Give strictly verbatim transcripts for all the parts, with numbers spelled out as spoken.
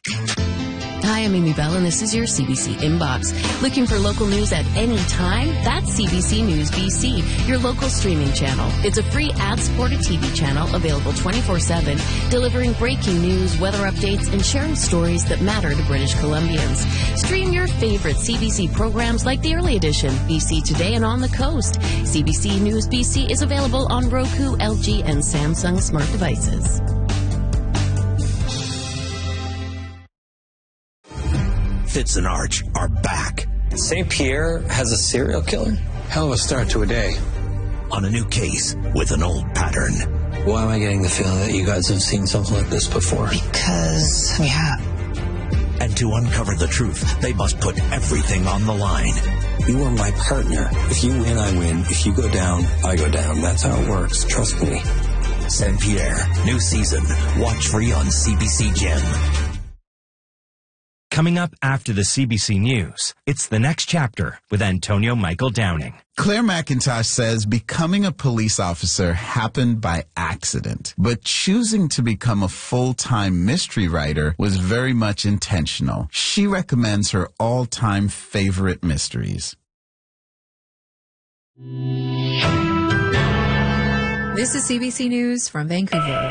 Hi, I'm Amy Bell, and this is your C B C Inbox. Looking for local news at any time? That's C B C News B C, your local streaming channel. It's a free ad-supported T V channel available twenty-four seven, delivering breaking news, weather updates, and sharing stories that matter to British Columbians. Stream your favorite C B C programs like The Early Edition, B C Today, and On the Coast. C B C News B C is available on Roku, L G, and Samsung smart devices. Fitz and Arch are back. Saint Pierre has a serial killer? Hell of a start to a day. On a new case with an old pattern. Why am I getting the feeling that you guys have seen something like this before? Because we have. And to uncover the truth, they must put everything on the line. You are my partner. If you win, I win. If you go down, I go down. That's how it works. Trust me. Saint Pierre, new season. Watch free on C B C Gem. Coming up after the C B C News, it's The Next Chapter with Antonio Michael Downing. Claire McIntosh says becoming a police officer happened by accident, but choosing to become a full-time mystery writer was very much intentional. She recommends her all-time favorite mysteries. This is C B C News from Vancouver.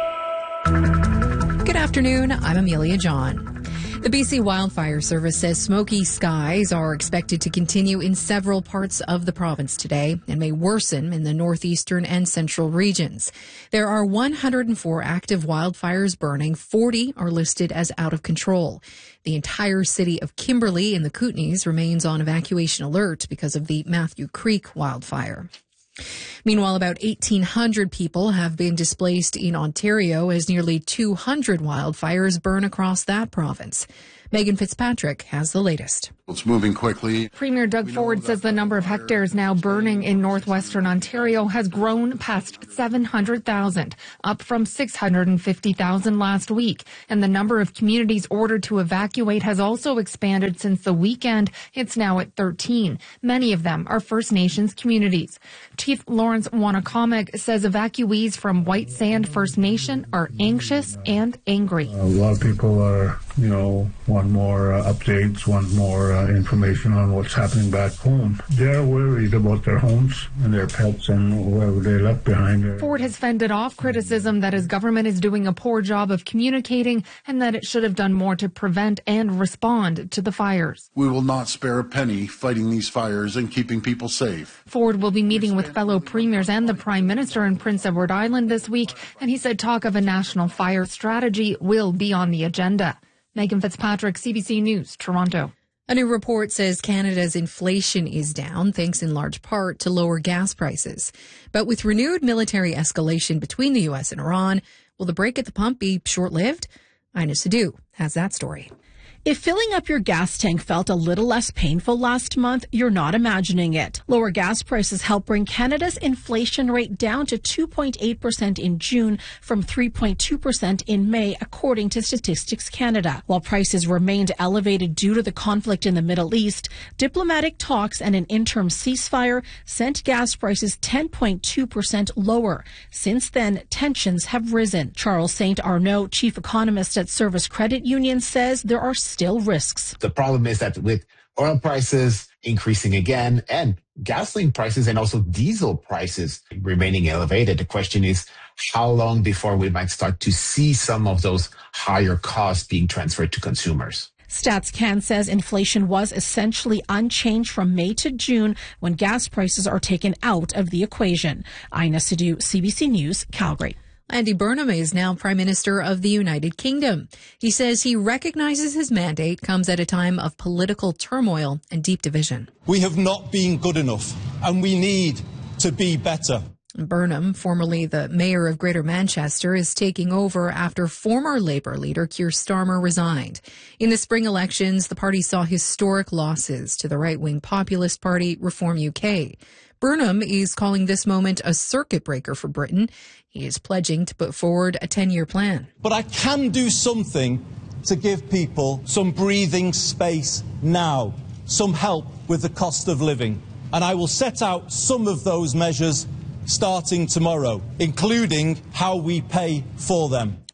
Good afternoon, I'm Amelia John. The B C Wildfire Service says smoky skies are expected to continue in several parts of the province today and may worsen in the northeastern and central regions. There are one hundred four active wildfires burning. forty are listed as out of control. The entire city of Kimberley in the Kootenays remains on evacuation alert because of the Matthew Creek wildfire. Meanwhile, about eighteen hundred people have been displaced in Ontario as nearly two hundred wildfires burn across that province. Megan Fitzpatrick has the latest. It's moving quickly. Premier Doug Ford says the number of hectares now burning in northwestern Ontario has grown past seven hundred thousand, up from six hundred fifty thousand last week. And the number of communities ordered to evacuate has also expanded since the weekend. It's now at thirteen. Many of them are First Nations communities. Chief Lawrence Wanacomic says evacuees from White Sand First Nation are anxious and angry. A lot of people are, you know, want more uh, updates, want more uh, information on what's happening back home. They're worried about their homes and their pets and whatever they left behind. Ford has fended off criticism that his government is doing a poor job of communicating and that it should have done more to prevent and respond to the fires. We will not spare a penny fighting these fires and keeping people safe. Ford will be meeting with fellow premiers and the Prime Minister in Prince Edward Island this week, and he said talk of a national fire strategy will be on the agenda. Megan Fitzpatrick, C B C News, Toronto. A new report says Canada's inflation is down, thanks in large part to lower gas prices. But with renewed military escalation between the U S and Iran, will the break at the pump be short-lived? Ina Sidhu has that story. If filling up your gas tank felt a little less painful last month, you're not imagining it. Lower gas prices helped bring Canada's inflation rate down to two point eight percent in June from three point two percent in May, according to Statistics Canada. While prices remained elevated due to the conflict in the Middle East, diplomatic talks and an interim ceasefire sent gas prices ten point two percent lower. Since then, tensions have risen. Charles Saint Arnaud, chief economist at Service Credit Union, says there are still risks. The problem is that with oil prices increasing again and gasoline prices and also diesel prices remaining elevated, the question is how long before we might start to see some of those higher costs being transferred to consumers. StatsCan says inflation was essentially unchanged from May to June when gas prices are taken out of the equation. Ina Sidhu, C B C News, Calgary. Andy Burnham is now Prime Minister of the United Kingdom. He says he recognizes his mandate comes at a time of political turmoil and deep division. We have not been good enough, and we need to be better. Burnham, formerly the mayor of Greater Manchester, is taking over after former Labour leader Keir Starmer resigned. In the spring elections, the party saw historic losses to the right-wing populist party Reform U K. Burnham is calling this moment a circuit breaker for Britain. He is pledging to put forward a ten-year plan. But I can do something to give people some breathing space now, some help with the cost of living. And I will set out some of those measures starting tomorrow, including how we pay for them.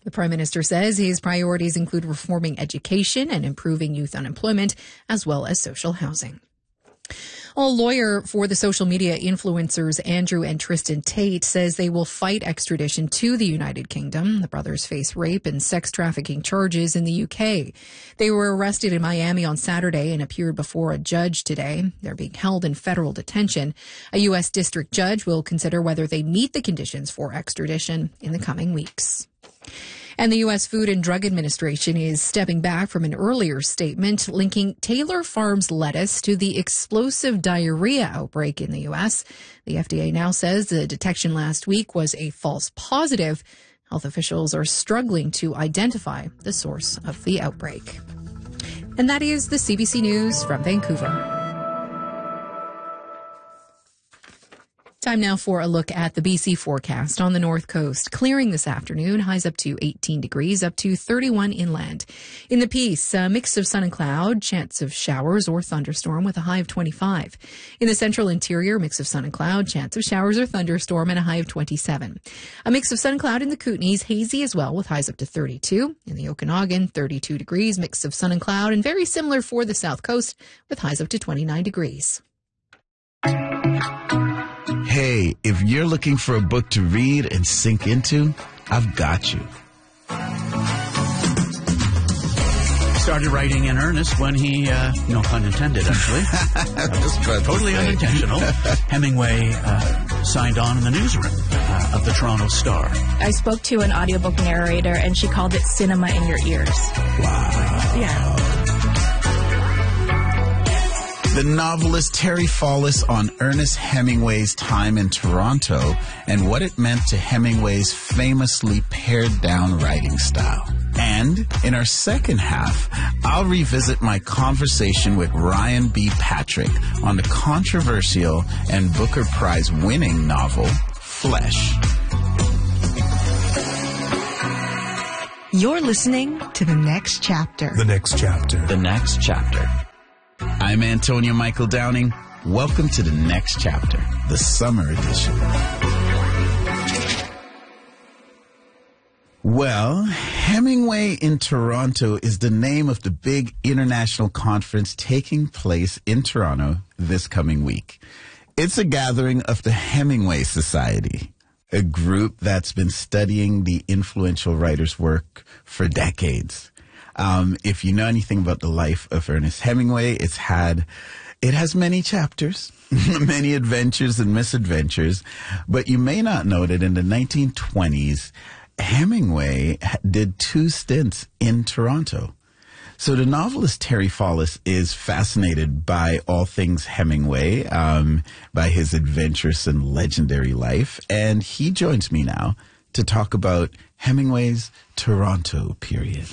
The Prime Minister says his priorities include reforming education and improving youth unemployment, as well as social housing. A lawyer for the social media influencers Andrew and Tristan Tate says they will fight extradition to the United Kingdom. The brothers face rape and sex trafficking charges in the U K. They were arrested in Miami on Saturday and appeared before a judge today. They're being held in federal detention. A U S district judge will consider whether they meet the conditions for extradition in the coming weeks. And the U S Food and Drug Administration is stepping back from an earlier statement linking Taylor Farms lettuce to the explosive diarrhea outbreak in the U S. The F D A now says the detection last week was a false positive. Health officials are struggling to identify the source of the outbreak. And that is the C B C News from Vancouver. Time now for a look at the B C forecast on the north coast. Clearing this afternoon, highs up to eighteen degrees, up to thirty-one inland. In the Peace, a mix of sun and cloud, chance of showers or thunderstorm with a high of twenty-five. In the central interior, mix of sun and cloud, chance of showers or thunderstorm and a high of twenty-seven. A mix of sun and cloud in the Kootenays, hazy as well with highs up to thirty-two. In the Okanagan, thirty-two degrees, mix of sun and cloud, and very similar for the south coast with highs up to twenty-nine degrees. Hey, if you're looking for a book to read and sink into, I've got you. Started writing in earnest when he, uh, no pun intended, actually, uh, totally to unintentional, Hemingway uh, signed on in the newsroom uh, of the Toronto Star. I spoke to an audiobook narrator, and she called it cinema in your ears. Wow. Yeah. The novelist Terry Fallis on Ernest Hemingway's time in Toronto and what it meant to Hemingway's famously pared-down writing style. And in our second half, I'll revisit my conversation with Ryan B. Patrick on the controversial and Booker Prize-winning novel, Flesh. You're listening to The Next Chapter. The Next Chapter. The Next Chapter. I'm Antonio Michael Downing. Welcome to The Next Chapter, the summer edition. Well, Hemingway in Toronto is the name of the big international conference taking place in Toronto this coming week. It's a gathering of the Hemingway Society, a group that's been studying the influential writer's work for decades. Um, if you know anything about the life of Ernest Hemingway, it's had, it has many chapters, many adventures and misadventures, but you may not know that in the nineteen twenties, Hemingway did two stints in Toronto. So the novelist Terry Fallis is fascinated by all things Hemingway, um, by his adventurous and legendary life, and he joins me now to talk about Hemingway's Toronto period.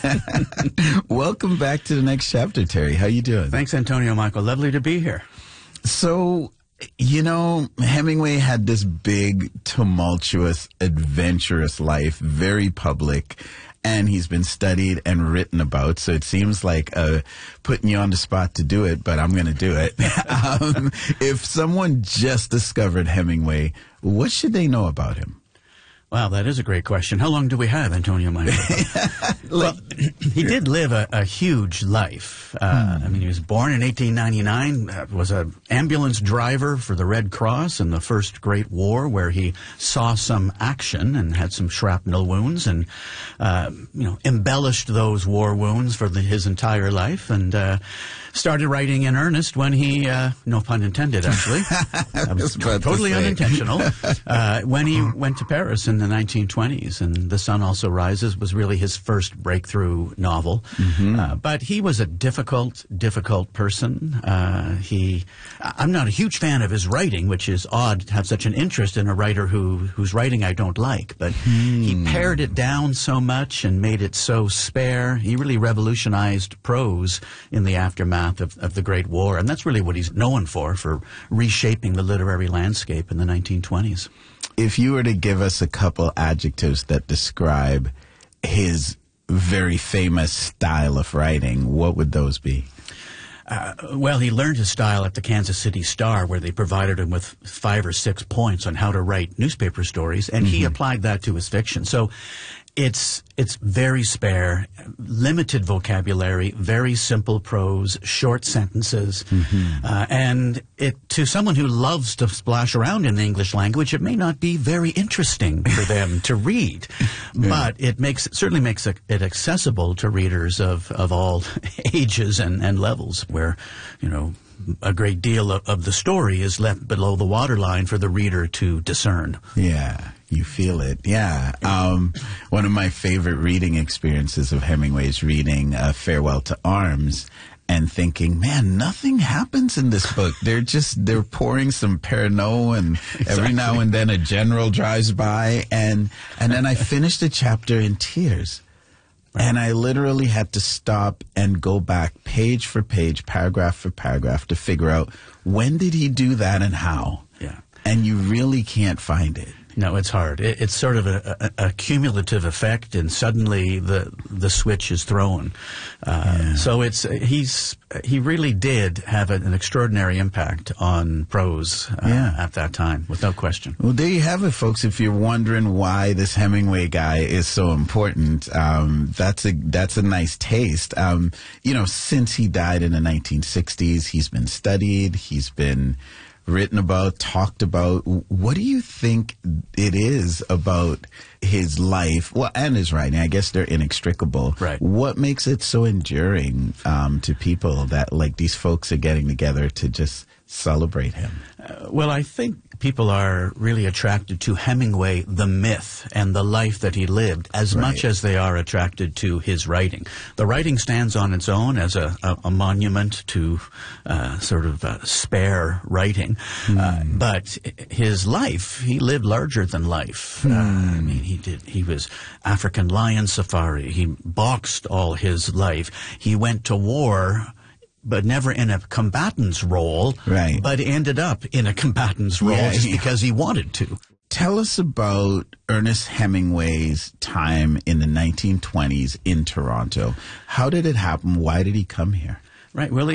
Welcome back to The Next Chapter, Terry. How you doing? Thanks, Antonio Michael. Lovely to be here. So, you know, Hemingway had this big, tumultuous, adventurous life, very public, and he's been studied and written about. So it seems like uh, putting you on the spot to do it, but I'm going to do it. um, if someone just discovered Hemingway, what should they know about him? Wow, that is a great question. How long do we have, Antonio Michael? Well, he did live a, a huge life. Uh, hmm. I mean, he was born in eighteen ninety-nine, uh, was an ambulance driver for the Red Cross in the First Great War, where he saw some action and had some shrapnel wounds and, uh, you know, embellished those war wounds for the, his entire life, and uh, started writing in earnest when he, uh, no pun intended, actually, uh, totally to unintentional, uh, when he went to Paris in the nineteen twenties, and The Sun Also Rises was really his first breakthrough novel. Mm-hmm. Uh, but he was a difficult, difficult person. Uh, he, I'm not a huge fan of his writing, which is odd to have such an interest in a writer who whose writing I don't like. But mm. he pared it down so much and made it so spare. He really revolutionized prose in the aftermath of, of the Great War, and that's really what he's known for, for reshaping the literary landscape in the nineteen twenties. If you were to give us a couple adjectives that describe his very famous style of writing, what would those be? Uh, well, he learned his style at the Kansas City Star, where they provided him with five or six points on how to write newspaper stories, and mm-hmm. he applied that to his fiction. So It's it's very spare, limited vocabulary, very simple prose, short sentences, mm-hmm. uh, and it to someone who loves to splash around in the English language, it may not be very interesting for them to read, yeah. but it makes it certainly makes it accessible to readers of of all ages and, and levels, where you know a great deal of, of the story is left below the waterline for the reader to discern. Yeah. You feel it. Yeah. Um, one of my favorite reading experiences of Hemingway's reading uh, Farewell to Arms and thinking, man, nothing happens in this book. They're just, they're pouring some Pernod and exactly. every now and then a general drives by. And, and then I finished the chapter in tears. Right. And I literally had to stop and go back page for page, paragraph for paragraph to figure out when did he do that and how. Yeah. And you really can't find it. No, it's hard. It, it's sort of a, a, a cumulative effect, and suddenly the the switch is thrown. Uh, yeah. So it's he's he really did have an, an extraordinary impact on prose uh, yeah. at that time, without question. Well, there you have it, folks. If you're wondering why this Hemingway guy is so important, um, that's a that's a nice taste. Um, you know, since he died in the nineteen sixties, he's been studied. He's been written about, talked about. What do you think it is about his life, well, and his writing? I guess they're inextricable. Right. What makes it so enduring um, to people that, like, these folks are getting together to just celebrate him? Uh, well, I think people are really attracted to Hemingway, the myth, and the life that he lived, as right. much as they are attracted to his writing. The writing stands on its own as a, a, a monument to uh, sort of uh, spare writing. Mm. Uh, but his life, he lived larger than life. Mm. Uh, I mean, he did. He was African lion safari. He boxed all his life. He went to war, but never in a combatant's role, right. but ended up in a combatant's role yeah, just yeah. because he wanted to. Tell us about Ernest Hemingway's time in the nineteen twenties in Toronto. How did it happen? Why did he come here? Right. Well,